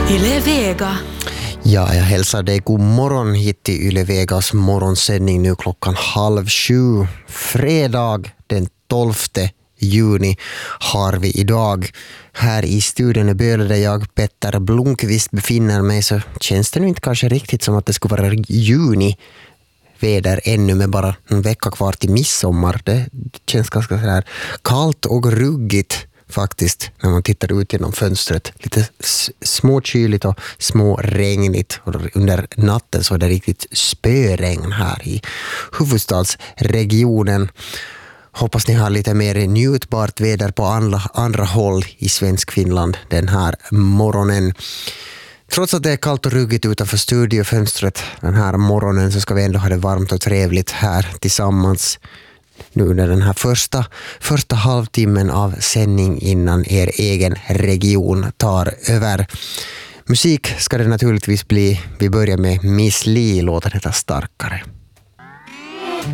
Yle Vega. Ja, jag hälsar dig god morgon hit till Yle Vegas morgonsändning nu klockan 6:30. Fredag den 12 juni har vi idag. Här i studion i Böle där jag, Petter Blomqvist, befinner mig, så känns det nu inte kanske riktigt som att det skulle vara juni väder ännu med bara en vecka kvar till midsommar. Det känns ganska så här kallt och ruggigt faktiskt när man tittar ut genom fönstret. Lite småkyligt och småregnigt. Och under natten så är det riktigt spöregn här i huvudstadsregionen. Hoppas ni har lite mer njutbart väder på andra håll i svensk Finland den här morgonen. Trots att det är kallt och ruggigt utanför studiofönstret den här morgonen så ska vi ändå ha det varmt och trevligt här tillsammans nu under den här första halvtimmen av sändning innan er egen region tar över. Musik ska det naturligtvis bli. Vi börjar med Miss Li, låten heter Starkare.